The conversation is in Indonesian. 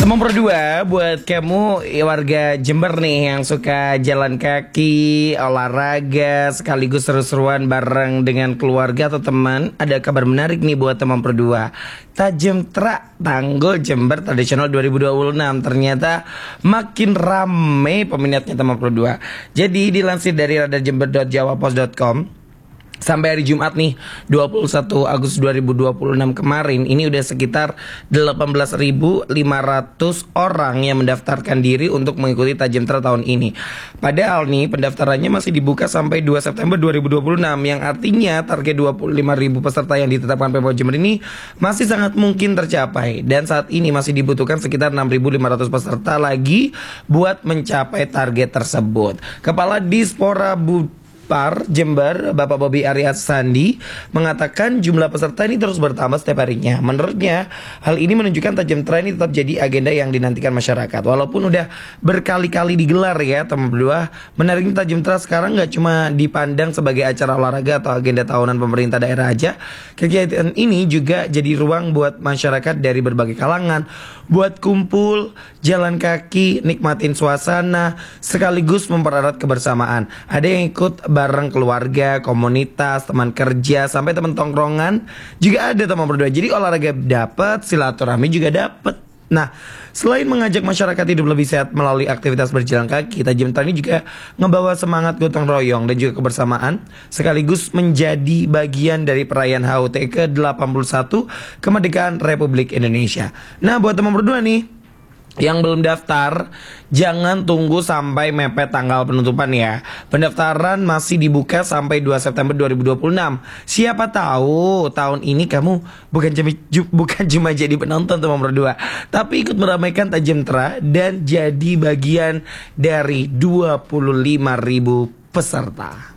Teman berdua buat kamu warga Jember nih yang suka jalan kaki, olahraga, sekaligus seru-seruan bareng dengan keluarga atau teman. Ada kabar menarik nih buat teman berdua. Tajem Tra Tanggul Jember Tradisional 2026 ternyata makin rame peminatnya teman berdua. Jadi dilansir dari radarjember.jawapos.com, sampai hari Jumat nih 21 Agustus 2026 kemarin ini udah sekitar 18.500 orang yang mendaftarkan diri untuk mengikuti Tajem Tra tahun ini. Padahal nih pendaftarannya masih dibuka sampai 2 September 2026, yang artinya target 25.000 peserta yang ditetapkan Pemprov Jember ini masih sangat mungkin tercapai. Dan saat ini masih dibutuhkan sekitar 6.500 peserta lagi buat mencapai target tersebut. Kepala Dispora Jember, Bapak Bobi Arya Sandi, mengatakan jumlah peserta ini terus bertambah setiap harinya. Menurutnya, hal ini menunjukkan Tajem Tra ini tetap jadi agenda yang dinantikan masyarakat. Walaupun udah berkali-kali digelar ya, teman berdua, menariknya Tajem Tra sekarang nggak cuma dipandang sebagai acara olahraga atau agenda tahunan pemerintah daerah aja. Kegiatan ini juga jadi ruang buat masyarakat dari berbagai kalangan buat kumpul, jalan kaki, nikmatin suasana, sekaligus mempererat kebersamaan. Ada yang ikut bareng keluarga, komunitas, teman kerja, sampai teman tongkrongan juga ada teman berdua. Jadi olahraga dapat, silaturahmi juga dapat. Nah, selain mengajak masyarakat hidup lebih sehat melalui aktivitas berjalan kaki, Tajem Tra ini juga ngebawa semangat gotong royong dan juga kebersamaan, sekaligus menjadi bagian dari perayaan HUT ke-81 Kemerdekaan Republik Indonesia. Nah, buat teman berdua nih yang belum daftar, jangan tunggu sampai mepet tanggal penutupan ya. Pendaftaran masih dibuka sampai 2 September 2026. Siapa tahu tahun ini kamu bukan cuma jadi penonton teman berdua, tapi ikut meramaikan Tajem Tra dan jadi bagian dari 25.000 peserta.